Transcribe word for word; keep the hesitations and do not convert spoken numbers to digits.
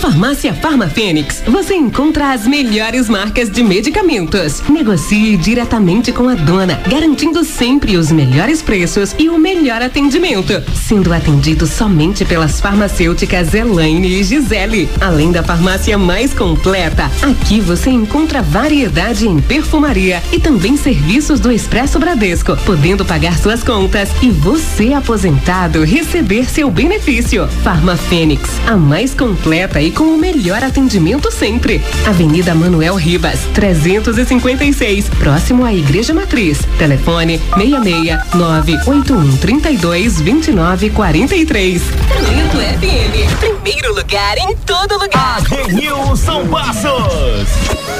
Farmácia Farma Fênix, você encontra as melhores marcas de medicamentos. Negocie diretamente com a dona, garantindo sempre os melhores preços e o melhor atendimento, sendo atendido somente pelas farmacêuticas Elaine e Gisele. Além da farmácia mais completa, aqui você encontra variedade em perfumaria e também serviços do Expresso Bradesco, podendo pagar suas contas e você, aposentado, receber seu benefício. Farma Fênix, a mais completa e com o melhor atendimento sempre. Avenida Manuel Ribas, trezentos e cinquenta e seis, próximo à Igreja Matriz. Telefone seis seis nove oito um três dois dois nove quatro três. Talento F M, primeiro lugar em todo lugar. A Renil São Passos.